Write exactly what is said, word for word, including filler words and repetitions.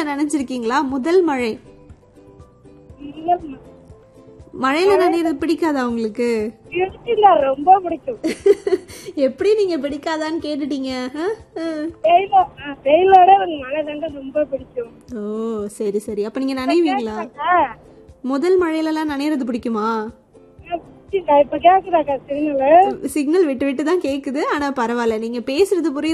நினைச்சிருக்கீங்களா? முதல் மழை. முதல் ம- மழையில நனையிறது பிடிக்காதா உங்களுக்கு? பிடிக்கல, ரொம்ப பிடிக்கும். எப்படி நீங்க பிடிக்காதான்னு கேட்டுட்டீங்க. ஆ? ஆ. வெயிலோ ஆ, வெயிலோட எனக்கு மழை தாங்க ரொம்ப பிடிக்கும். ஓ சரி சரி. அப்ப நீங்க நனைவீங்களா? ஆ, முதல் மழையில எல்லாம் நனையிறது பிடிக்குமா? ஆ, பிடிக்கல. இப்ப கேக்குதாக்கா சிக்னல்? சிக்னல் விட்டு விட்டு தான் கேக்குது. ஆனா பரவாயில்ல, நீங்க பேசுறது புரியுது.